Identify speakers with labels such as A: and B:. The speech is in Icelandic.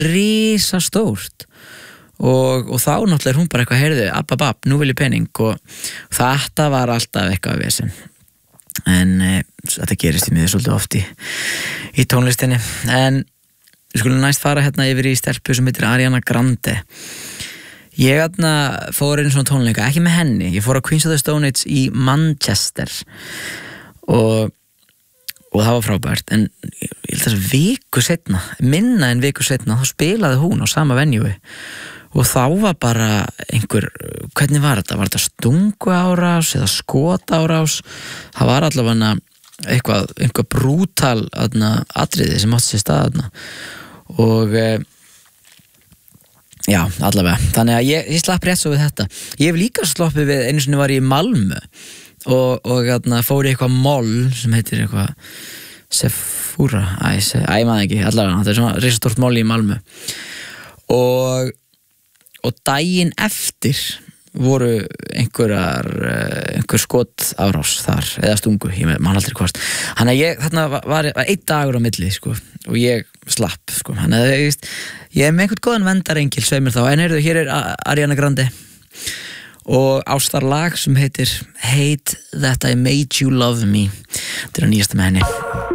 A: risastórt og þá náttúrulega hún bara eitthvað heyrðu, app, nú vil ég pening og þetta var alltaf eitthvað vesen en þetta gerist í miður svolítið oft í tónlistinni en við skulum næst fara hérna yfir í stelpu sem heitir Ariana Grande ég fór einu svona tónleika ekki með henni, ég fór á Queens of the Stone Age í Manchester og það var frábært en ég held að viku seinna minna en viku seinna þá spilaði hún á sama venjúi og þá var bara einhver hvernig var þetta stunguárás eða skotárás það var allavega einhver brútal atriði sem átti sér stað og já, allavega þannig að ég slapp rétt svo við þetta ég hef líka sloppið við einu sinni var ég í Malmö og fór í eitthvað mall sem heitir eitthvað Sephora ég maður ekki, allavega þetta svona risastórt mall í Malmö og daginn eftir voru einhver skotárás þar eða stungu, ég man aldrei hvort þannig að þarna var einn dagur á milli sko, og ég slapp sko. Þannig að ég er með einhvern góðan vendarengil sveimur þá, en hér er Ariana Grande og ástarlag sem heitir Hate That I Made You Love Me þetta er að nýjasta með henni